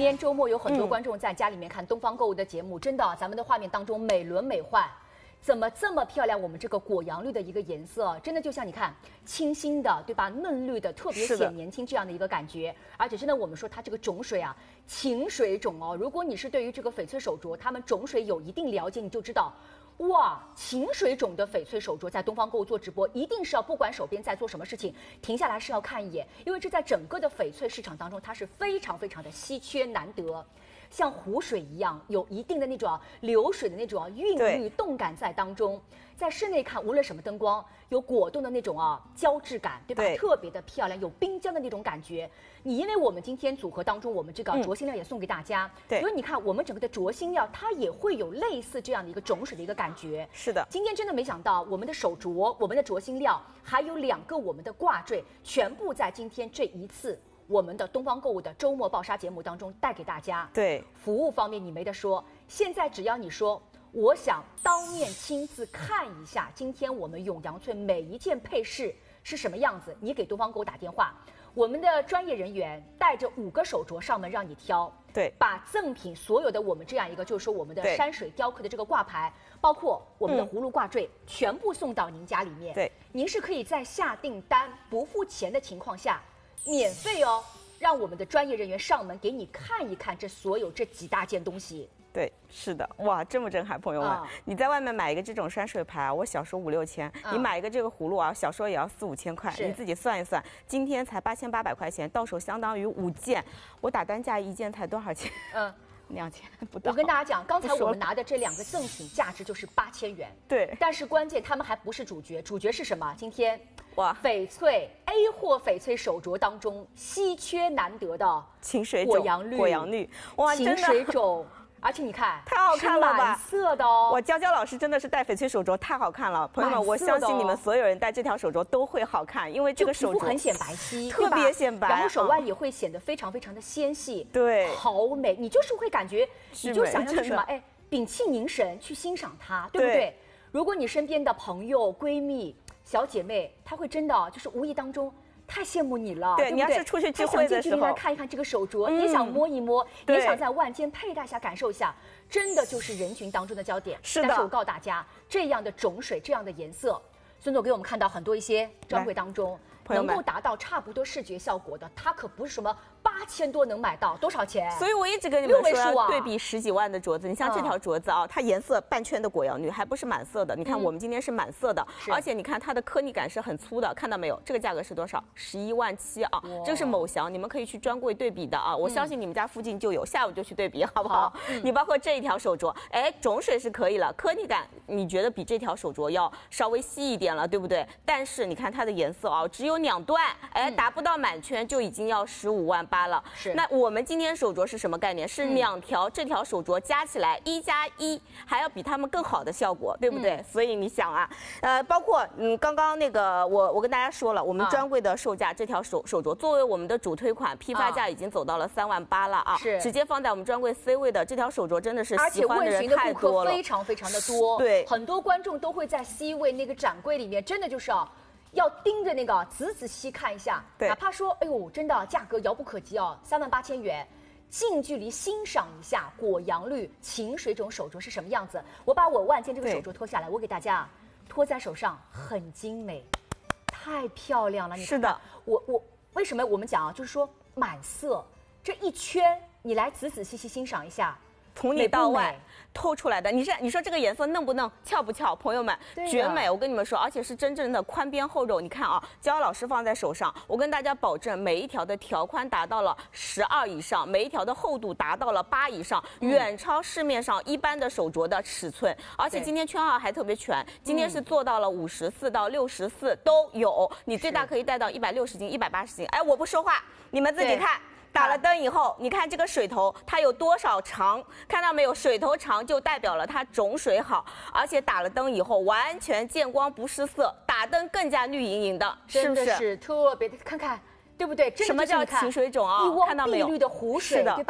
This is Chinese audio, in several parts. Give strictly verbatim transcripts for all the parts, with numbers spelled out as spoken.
天周末有很多观众在家里面看东方购物的节目，嗯、真的，咱们的画面当中美轮美奂。 怎么这么漂亮？我们这个果杨绿的一个颜色，真的就像你看，清新的，对吧？嫩绿的，特别显年轻这样的一个感觉。而且真的，我们说它这个种水啊，晴水种哦。如果你是对于这个翡翠手镯，它们种水有一定了解，你就知道，哇，晴水种的翡翠手镯在东方购物做直播，一定是要不管手边在做什么事情，停下来是要看一眼，因为这在整个的翡翠市场当中，它是非常非常的稀缺难得。 像湖水一样，有一定的那种流水的那种韵律动感在当中。在室内看，无论什么灯光，有果冻的那种啊胶质感，对吧？对特别的漂亮，有冰浆的那种感觉。你因为我们今天组合当中，我们这个镯芯料也送给大家，对、嗯，所以你看我们整个的镯芯料，它也会有类似这样的一个种水的一个感觉。 是的， 今天真的没想到，我们的手镯、我们的镯芯料，还有两个我们的挂坠，全部在今天这一次。 我们的东方购物的周末爆杀节目当中带给大家， 对服务方面你没得说。现在只要你说，我想当面亲自看一下今天我们永阳翠每一件配饰是什么样子，你给东方购物打电话，我们的专业人员带着五个手镯上门让你挑， 对， 把赠品所有的我们这样一个就是说我们的山水雕刻的这个挂牌，包括我们的葫芦挂坠，嗯、全部送到您家里面。 对， 您是可以在下订单不付钱的情况下。 免费哦，让我们的专业人员上门给你看一看这所有这几大件东西。 对，是的，哇，这么震撼，朋友们！啊、你在外面买一个这种山水牌啊，我小时候五六千，啊、你买一个这个葫芦啊，小时候也要四五千块，你自己算一算，今天才八千八百块钱，到手相当于五件，我打单价一件才多少钱？嗯。 两千不到。 我跟大家讲，刚才我们拿的这两个赠品价值就是八千元。 对。 但是关键他们还不是主角，主角是什么？今天哇，翡翠 A 货翡翠手镯当中稀缺难得的晴水果杨绿， 果杨绿，哇， 晴水种。 而且你看， 太好看了吧！ 满色的哦。 我娇娇老师真的是戴翡翠手镯太好看了，朋友们，我相信你们所有人戴这条手镯都会好看，因为这个手镯很显白皙， 特别显白， 然后手腕也会显得非常非常的纤细， 对， 好美。你就是会感觉，你就想要是什么？哎，屏气凝神去欣赏它，对不对？如果你身边的朋友、闺蜜、小姐妹，她会真的就是无意当中。 太羡慕你了， 对， 对你要是出去聚会的时候， 来看一看这个手镯，嗯、也想摸一摸，也想在腕间佩戴下感受一下，真的就是人群当中的焦点。 是的， 但是我告诉大家，这样的种水，这样的颜色，孙总给我们看到很多一些专柜当中能够达到差不多视觉效果的，它可不是什么八千多能买到，多少钱？ 所以我一直跟你们说， 要对比十几万的镯子，你像这条镯子啊，它颜色半圈的果杨绿，还不是满色的。你看我们今天是满色的，而且你看它的颗粒感是很粗的，看到没有？这个价格是多少？十一万七啊！这是某祥，你们可以去专柜对比的啊。我相信你们家附近就有，下午就去对比，好不好？你包括这一条手镯，哎，种水是可以了，颗粒感你觉得比这条手镯要稍微细一点了，对不对？但是你看它的颜色啊，只有两段，哎，达不到满圈就已经要十五万八了。是那。 我们今天手镯是什么概念？是两条这条手镯加起来一加一，还要比它们更好的效果，对不对？嗯、所以你想啊，呃，包括嗯，刚刚那个我我跟大家说了，我们专柜的售价，啊、这条手手镯作为我们的主推款，批发价已经走到了三万八了啊，是直接放在我们专柜 C 位的这条手镯，真的是喜欢的人太多了， 非常非常的多，对，很多观众都会在 C 位那个展柜里面，真的就是啊。 要盯着那个仔仔细看一下，哪怕说，哎呦，真的价格遥不可及哦，三万八千元，近距离欣赏一下果杨绿晴水种手镯是什么样子。我把我腕间这个手镯脱下来，我给大家托在手上，很精美，太漂亮了。你看是的， 我我为什么我们讲啊，就是说满色这一圈，你来仔仔细细欣赏一下。 从里到外透出来的，你是你说这个颜色嫩不嫩，俏不俏？朋友们，绝美！我跟你们说，而且是真正的宽边厚肉。你看啊，焦老师放在手上，我跟大家保证，每一条的条宽达到了十二以上，每一条的厚度达到了八以上，嗯、远超市面上一般的手镯的尺寸。而且今天圈号还特别全，今天是做到了五十四到六十四都有，你最大可以带到一百六十斤、一百八十斤。哎，我不说话，你们自己看。 打了灯以后，你看这个水头它有多少长？看到没有？水头长就代表了它种水好，而且打了灯以后完全见光不失色，打灯更加绿莹莹的，是不是？ 真的是特别的，看看对不对？ 什么叫晴水种啊？ 一汪碧绿的湖水，对吧？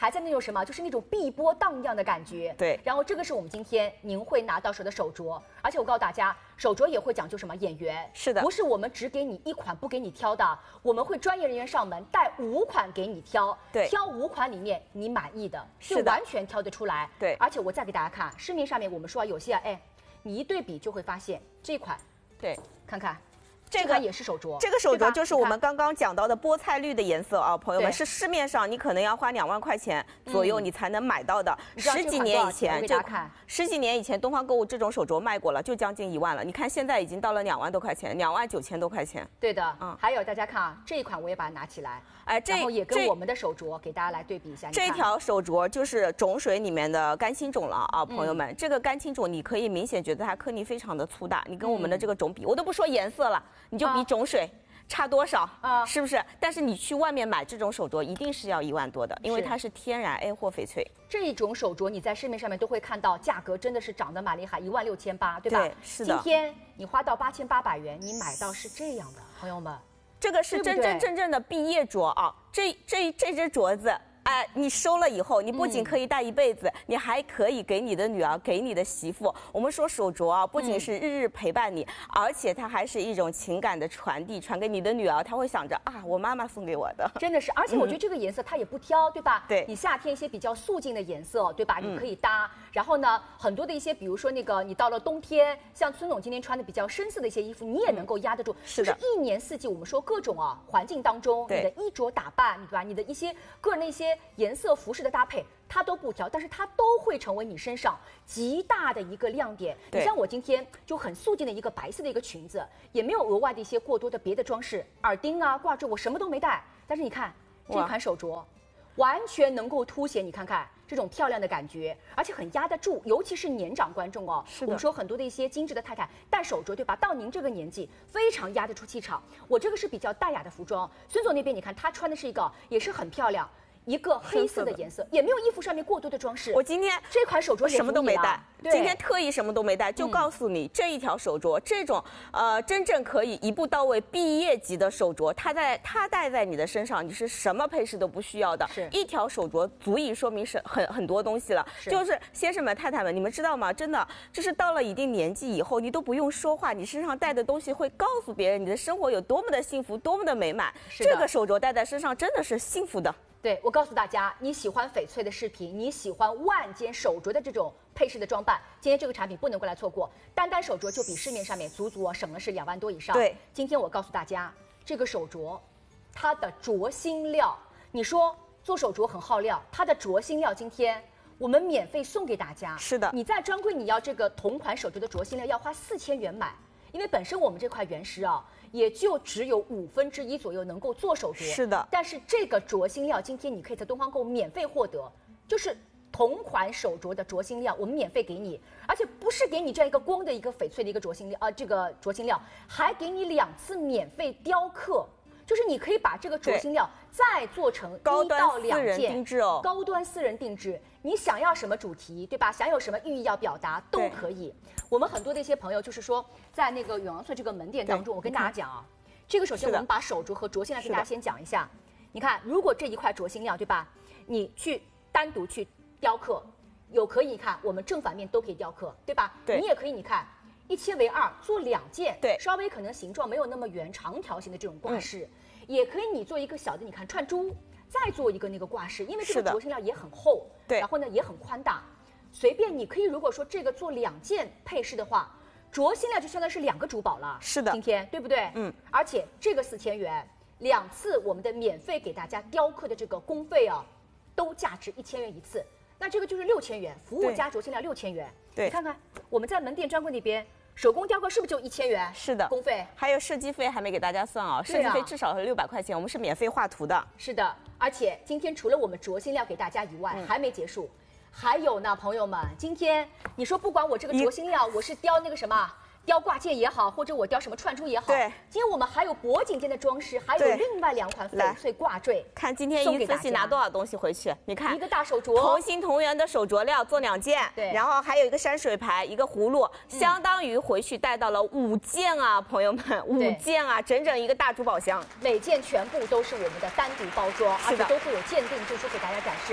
还在那种什么，就是那种碧波荡漾的感觉。 对。 然后这个是我们今天您会拿到手的手镯，而且我告诉大家，手镯也会讲究什么眼缘。 是的。 不是我们只给你一款不给你挑的，我们会专业人员上门带五款给你挑。 对。 挑五款里面你满意的， 是就完全挑得出来。 对。 而且我再给大家看市面上面，我们说有些哎，你一对比就会发现这款。 对。 看看。 这个也是手镯， 这个手镯就是我们刚刚讲到的菠菜绿的颜色啊，朋友们，是市面上你可能要花两万块钱左右你才能买到的。十几年以前， 这十几年以前东方购物这种手镯卖过了，就将近一万了。你看现在已经到了两万多块钱，两万九千多块钱。 对的，嗯，还有大家看啊，这一款我也把它拿起来， 哎，这然后也跟我们的手镯给大家来对比一下。 这条手镯就是种水里面的甘青种了啊，朋友们，这个甘青种你可以明显觉得它颗粒非常的粗大，你跟我们的这个种比，我都不说颜色了，你就比种水。差多少啊？是不是？但是你去外面买这种手镯，一定是要一万多的，因为它是天然 A 货翡翠。 这一种手镯你在市面上面都会看到，价格真的是涨得蛮厉害，一万六千八，对吧？ 对，是的。 今天你花到八千八百元，你买到是这样的，朋友们， 这个是真真正正的毕业镯啊！这这这只镯子。哎，你收了以后，你不仅可以戴一辈子，嗯、你还可以给你的女儿、给你的媳妇。我们说手镯啊，不仅是日日陪伴你，嗯、而且它还是一种情感的传递，传给你的女儿，她会想着啊，我妈妈送给我的。 真的是，而且我觉得这个颜色它也不挑，对吧？ 对。 你夏天一些比较素净的颜色，对吧？你可以搭。嗯、然后呢，很多的一些，比如说那个，你到了冬天，像孙总今天穿的比较深色的一些衣服，你也能够压得住。 嗯、是的。 就是一年四季，我们说各种啊环境当中，你的衣着打扮，对吧？你的一些个人的一些颜色服。服饰的搭配，它都不挑，但是它都会成为你身上极大的一个亮点。你像我今天就很素净的一个白色的一个裙子，也没有额外的一些过多的别的装饰，耳钉啊、挂坠我什么都没带。但是你看这款手镯，完全能够凸显你看看这种漂亮的感觉，而且很压得住，尤其是年长观众哦。我们说很多的一些精致的太太戴手镯，对吧？到您这个年纪，非常压得出气场。我这个是比较淡雅的服装，孙总那边你看他穿的是一个也是很漂亮。一个黑色的颜色，也没有衣服上面过多的装饰。 我今天这款手镯什么都没戴，今天特意什么都没戴，就告诉你、嗯、这一条手镯，这种呃真正可以一步到位毕业级的手镯，它在它戴在你的身上，你是什么配饰都不需要的， 是一条手镯足以说明是很很多东西了。是就是先生们、太太们，你们知道吗？真的，就是到了一定年纪以后，你都不用说话，你身上戴的东西会告诉别人你的生活有多么的幸福，多么的美满。这个手镯戴在身上真的是幸福的。 对，我告诉大家，你喜欢翡翠的饰品，你喜欢万间手镯的这种配饰的装扮，今天这个产品不能够来错过。单单手镯就比市面上面足足省了是两万多以上。 对， 今天我告诉大家，这个手镯，它的镯芯料，你说做手镯很耗料，它的镯芯料今天我们免费送给大家。 是的， 你在专柜你要这个同款手镯的镯芯料要花四千元买，因为本身我们这块原石啊。也就只有五分之一左右能够做手镯， 是的。 但是这个镯芯料今天你可以在东方购物免费获得，就是同款手镯的镯芯料，我们免费给你，而且不是给你这样一个光的一个翡翠的一个镯芯料啊、呃，这个镯芯料还给你两次免费雕刻，就是你可以把这个镯芯料再做成一到两件定制哦， 高端私人定制。你想要什么主题，对吧？想有什么寓意要表达都可以。我们很多的一些朋友就是说，在那个永阳村这个门店当中，我跟大家讲啊，这个首先我们把手镯和镯芯料给大家先讲一下。你看，如果这一块镯芯料，对吧？你去单独去雕刻，有可以你看我们正反面都可以雕刻，对吧？ 对。 你也可以你看一切为二，做两件， 对， 稍微可能形状没有那么圆，长条形的这种挂饰，嗯、也可以你做一个小的，你看串珠。再做一个那个挂饰，因为这个镯芯料也很厚， 对， 然后呢也很宽大，随便你可以如果说这个做两件配饰的话，镯芯料就相当于是两个珠宝了。 是的， 今天对不对？ 嗯， 而且这个四千元，两次我们的免费给大家雕刻的这个工费啊，都价值一千元一次，那这个就是六千元，服务加镯芯料六千元。 对， 你看看我们在门店专柜那边。手工雕刻是不是就一千元？ 是的， 工费还有设计费还没给大家算啊，设计费至少是六百块钱，我们是免费画图的。 是的，而且今天除了我们镯芯料给大家以外，嗯、还没结束，还有呢，朋友们，今天你说不管我这个镯芯料，我是雕那个什么。雕挂件也好，或者我雕什么串珠也好， 对， 今天我们还有脖颈间的装饰，还有另外两款翡翠挂坠。 看今天一次性拿多少东西回去？你看， 一个大手镯， 同心同源的手镯料做两件， 对， 然后还有一个山水牌，一个葫芦，嗯、相当于回去带到了五件啊，朋友们，五件啊，整整一个大珠宝箱， 每件全部都是我们的单独包装，而且都会有鉴定证书给大家展示。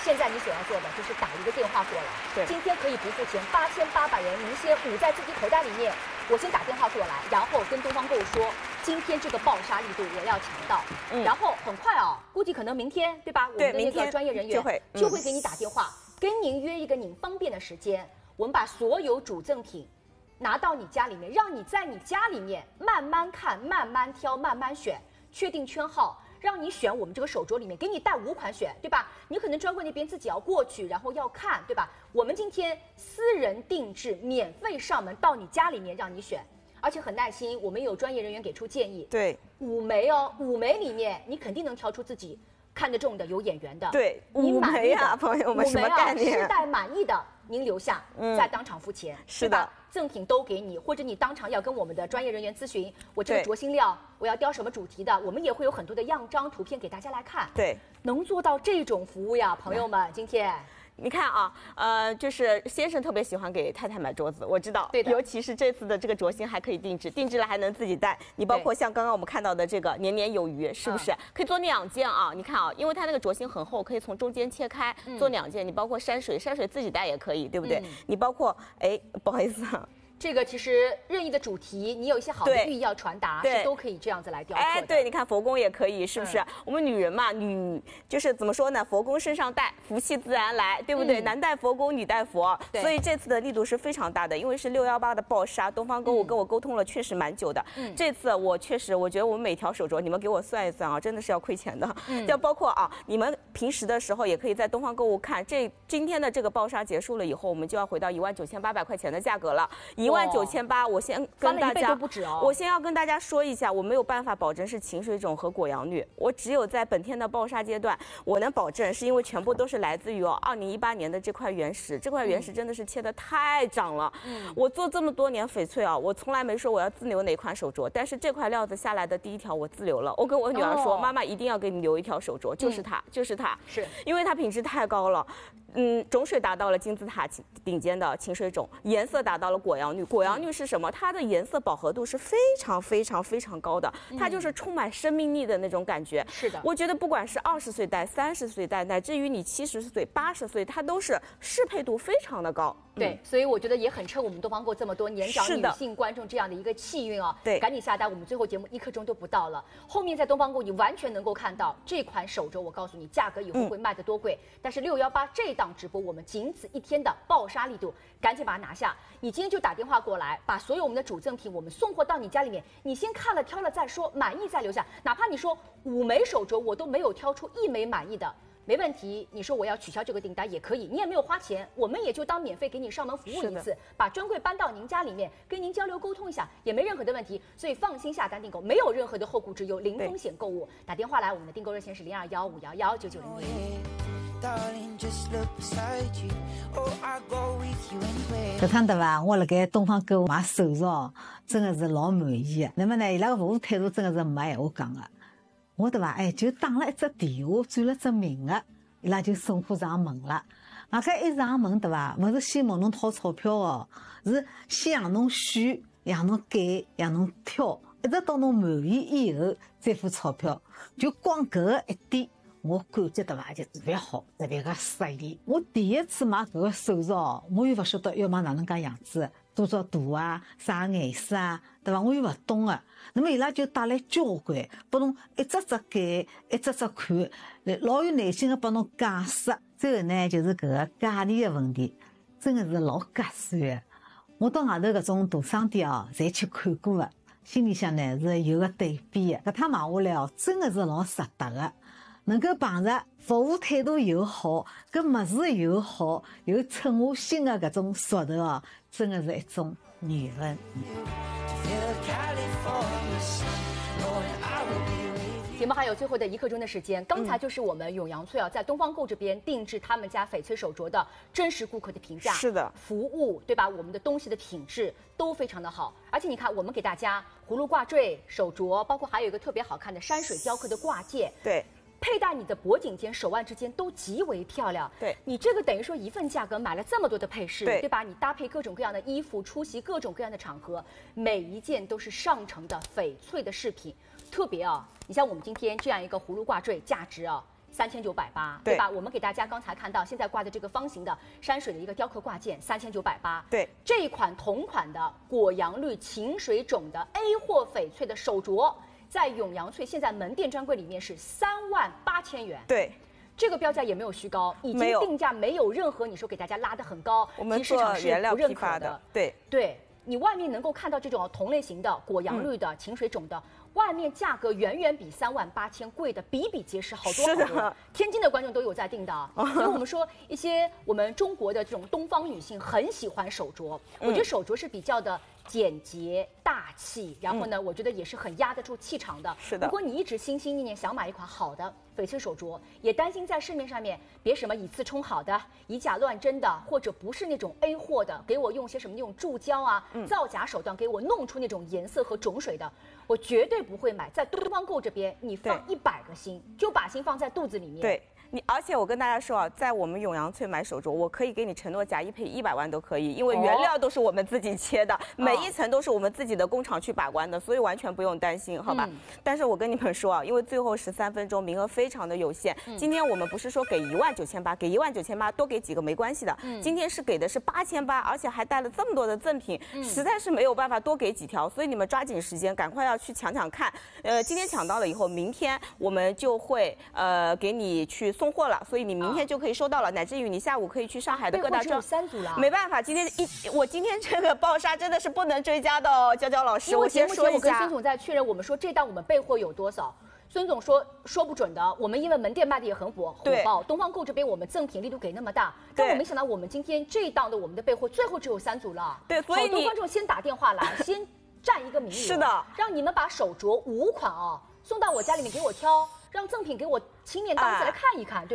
现在你所要做的就是打一个电话过来， 对， 今天可以不付钱，八千八百元，您先捂在自己口袋里面。我先打电话过来，然后跟东方购物说，今天这个爆杀力度我要抢到，嗯、然后很快啊，估计可能明天，对吧？我们的那个专业人员就会、嗯、就会给你打电话，跟您约一个您方便的时间，我们把所有主赠品拿到你家里面，让你在你家里面慢慢看、慢慢挑、慢慢选，确定圈号。让你选我们这个手镯里面，给你带五款选，对吧？你可能专柜那边自己要过去，然后要看，对吧？我们今天私人定制，免费上门到你家里面让你选，而且很耐心，我们有专业人员给出建议。 对， 五枚哦，五枚里面你肯定能挑出自己看得中的、有眼缘的。 对，五枚啊，朋友们，什么概念？ 试戴满意的您留下，嗯、再当场付钱， 是的。 赠品都给你，或者你当场要跟我们的专业人员咨询，我这个镯星料我要雕什么主题的，我们也会有很多的样张图片给大家来看。 对， 能做到这种服务呀，朋友们，今天。 你看啊，呃，就是先生特别喜欢给太太买镯子，我知道， 对的， 尤其是这次的这个镯星还可以定制，定制了还能自己戴。你包括像刚刚我们看到的这个年年有余，是不是、嗯、可以做两件啊？你看啊，因为它那个镯星很厚，可以从中间切开做两件。嗯、你包括山水，山水自己戴也可以，对不对？嗯、你包括，哎，不好意思啊。 这个其实任意的主题，你有一些好的寓意要传达，是都可以这样子来雕刻的。 哎，对，你看佛宫也可以，是不是？嗯、我们女人嘛，女就是怎么说呢？佛宫身上戴，福气自然来，对不对？嗯、男戴佛宫，女戴佛，所以这次的力度是非常大的。因为是六幺八的爆杀，东方购物跟我沟通了，确实蛮久的。嗯、这次我确实，我觉得我们每条手镯，你们给我算一算啊，真的是要亏钱的。嗯，就包括啊，你们平时的时候也可以在东方购物看。这今天的这个爆杀结束了以后，我们就要回到一万九千八百块钱的价格了，一万九千八。我先跟大家， 哦、 我先要跟大家说一下，我没有办法保证是晴水种和果阳绿，我只有在本天的爆杀阶段，我能保证，是因为全部都是来自于哦二零一八年的这块原石，这块原石真的是切得太长了。嗯，我做这么多年翡翠啊，我从来没说我要自留哪款手镯，但是这块料子下来的第一条我自留了，我跟我女儿说，哦、妈妈一定要给你留一条手镯，就是它，嗯、就是它， 是因为它品质太高了。嗯，种水达到了金字塔顶尖的晴水种，颜色达到了果阳绿。果阳绿是什么？它的颜色饱和度是非常非常非常高的，它就是充满生命力的那种感觉。 是的， 我觉得不管是二十岁戴、三十岁戴，乃至于你七十岁、八十岁，它都是适配度非常的高。 对，嗯、所以我觉得也很衬我们东方购这么多年长女性观众这样的一个气运啊。 对， 赶紧下单，我们最后节目一刻钟都不到了。后面在东方购你完全能够看到这款手镯，我告诉你价格以后会卖得多贵，嗯、但是六幺八这档直播我们仅此一天的爆杀力度，赶紧把它拿下。你今天就打电话过来，把所有我们的主赠品我们送货到你家里面，你先看了挑了再说，满意再留下。哪怕你说五枚手镯我都没有挑出一枚满意的。没问题，你说我要取消这个订单也可以，你也没有花钱，我们也就当免费给你上门服务一次，把专柜搬到您家里面，跟您交流沟通一下，也没任何的问题，所以放心下单订购，没有任何的后顾之忧，零风险购物。打电话来，我们的订购热线是零二幺五幺幺九九零零。 搿趟对伐？我辣盖东方购物买手镯，真的是老满意的。那么呢，伊拉个服务态度真的是没闲话讲的。我对伐？哎，就打了一只电话，转了只名额，伊拉就送货上门了。外加一上门对伐？勿是先问侬掏钞票哦，是先让侬选，让侬拣，让侬挑，一直到侬满意以后再付钞票。就光搿个一点，我感觉对伐？就特别好，特别个适意。我第一次买搿个手镯，我又勿晓得要买哪能介样子。多少度啊，啥颜色啊，对伐？我又勿懂个，那么伊拉就带来交关，拨侬一只只拣，一只只看，老有耐心个拨侬解释。最后呢，就是搿个价钿个问题，真的是老合算个。我到外头搿种大商店哦，侪去看过个，心里向呢是有个对比个。搿趟买下来哦，真的是老值得个。能够碰着服务态度又好，搿物事又好，又称我心的搿种熟头哦，真的是一种缘分。 节目还有最后的一刻钟的时间，刚才就是我们永阳翠啊，在东方购这边定制他们家翡翠手镯的真实顾客的评价， 是的， 服务对吧？我们的东西的品质都非常的好，而且你看，我们给大家葫芦挂坠、手镯，包括还有一个特别好看的山水雕刻的挂件， 对。 佩戴你的脖颈间、手腕之间都极为漂亮。 对， 你这个等于说一份价格买了这么多的配饰， 对, 对吧？你搭配各种各样的衣服，出席各种各样的场合，每一件都是上乘的翡翠的饰品。特别啊，你像我们今天这样一个葫芦挂坠，价值啊三千九百八，对吧？我们给大家刚才看到现在挂的这个方形的山水的一个雕刻挂件，三千九百八。 对， 这一款同款的果阳绿晴水种的 A 货翡翠的手镯，在永阳翠现在门店专柜里面是三万八千元。 对。 这个标价也没有虚高，已经定价没有任何你说给大家拉得很高， 我们市场是原料不认批发可的。 对对，你外面能够看到这种同类型的果阳绿的、晴水种的，外面价格远远比三万八千贵的比比皆是，好多好多。天津的观众都有在订的，所以我们说一些我们中国的这种东方女性很喜欢手镯，我觉得手镯是比较的简洁大气，然后呢，我觉得也是很压得住气场的。 是的。 如果你一直心心念念想买一款好的翡翠手镯，也担心在市面上面别什么以次充好的、以假乱真的，或者不是那种 A 货的，给我用些什么那种注胶啊、嗯、造假手段给我弄出那种颜色和种水的，我绝对不会买。在东方购这边，你放一百个心，就把心放在肚子里面。 对。你而且我跟大家说啊，在我们永阳翠买手镯，我可以给你承诺假一赔一百万都可以，因为原料都是我们自己切的，哦、每一层都是我们自己的工厂去把关的，所以完全不用担心，好吧？嗯、但是我跟你们说啊，因为最后十三分钟名额非常的有限，嗯、今天我们不是说给一万九千八，给一万九千八多给几个没关系的，嗯、今天是给的是八千八，而且还带了这么多的赠品，嗯、实在是没有办法多给几条，所以你们抓紧时间，赶快要去抢抢看。呃，今天抢到了以后，明天我们就会呃给你去送货了，所以你。明天就可以收到了，乃至于你下午可以去上海的各大专。 三组了， 没办法，今天一我今天这个爆杀真的是不能追加的哦，娇娇老师，我先说一下。 我跟孙总在确认，我们说这档我们备货有多少？孙总说说不准的，我们因为门店卖的也很火火爆，东方购这边我们赠品力度给那么大，但我没想到我们今天这一档的我们的备货最后只有三组了。 对，所以好多观众先打电话来，先占一个名额， 是的， 让你们把手镯五款啊送到我家里面给我挑，让赠品给我亲眼当次来看一看，对。